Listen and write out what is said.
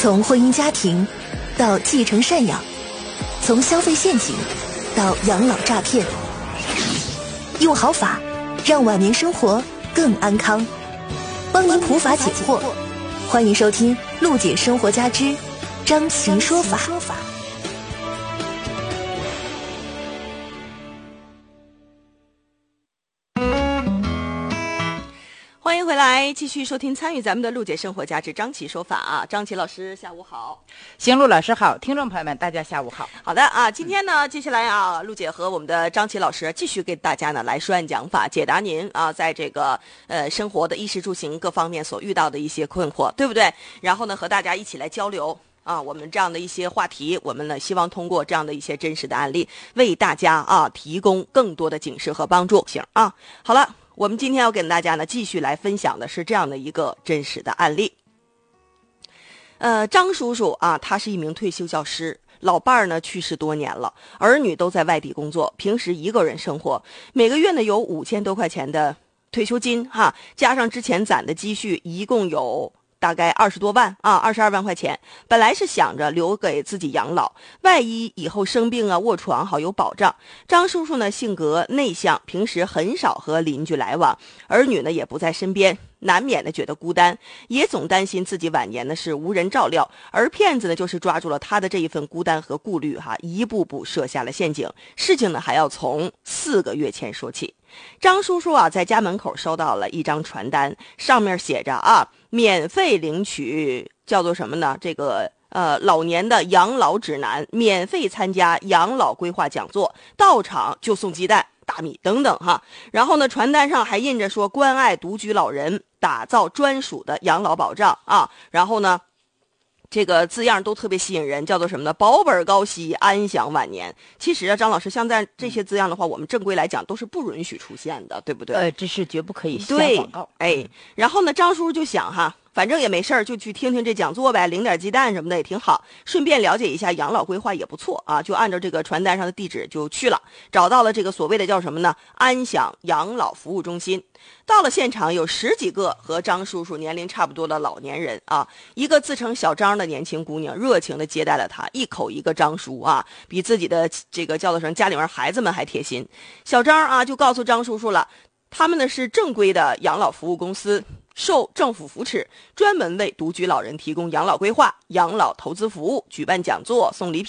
从婚姻家庭到继承赡养，从消费陷阱到养老诈骗，用好法让晚年生活更安康，帮您普法解惑。欢迎收听陆姐生活家之张琪说法。 欢迎回来，继续收听参与咱们的陆姐生活家之张琪说法啊。张琪老师下午好。 行，陆老师好，听众朋友们大家下午好。 好的啊，今天呢接下来啊，陆姐和我们的张琪老师继续给大家呢来说案讲法，解答您啊在这个生活的衣食住行各方面所遇到的一些困惑，对不对？然后呢和大家一起来交流啊，我们这样的一些话题，我们呢希望通过这样的一些真实的案例，为大家啊提供更多的警示和帮助。行啊，好了。我们今天要跟大家呢继续来分享的是这样的一个真实的案例。张叔叔啊，他是一名退休教师，老伴儿呢去世多年了，儿女都在外地工作，平时一个人生活，每个月呢有5000多块钱的退休金哈，加上之前攒的积蓄，一共有大概20多万啊，22万块钱。本来是想着留给自己养老，万一以后生病啊卧床好有保障。张叔叔呢性格内向，平时很少和邻居来往，儿女呢也不在身边，难免的觉得孤单，也总担心自己晚年呢是无人照料，而骗子呢就是抓住了他的这一份孤单和顾虑哈，一步步设下了陷阱。事情呢还要从4个月前说起。张叔叔啊在家门口收到了一张传单，上面写着啊免费领取叫做什么呢？这个老年的养老指南，免费参加养老规划讲座，到场就送鸡蛋、大米等等哈。然后呢，传单上还印着说关爱独居老人，打造专属的养老保障啊。然后呢，这个字样都特别吸引人，叫做什么呢？保本高息，安享晚年。其实啊，张老师，像在这些字样的话，我们正规来讲都是不允许出现的，对不对？ 这是绝不可以下广告。 哎，然后呢，张叔就想哈，反正也没事儿，就去听听这讲座呗，领点鸡蛋什么的也挺好，顺便了解一下养老规划也不错啊。就按照这个传单上的地址就去了，找到了这个所谓的叫什么呢？安享养老服务中心。到了现场，有10几个和张叔叔年龄差不多的老年人啊，一个自称小张的年轻姑娘热情地接待了他，一口一个张叔啊，比自己的这个叫做什么家里面孩子们还贴心。小张啊就告诉张叔叔了，他们呢是正规的养老服务公司，受政府扶持，专门为独居老人提供养老规划、养老投资服务，举办讲座、送礼品。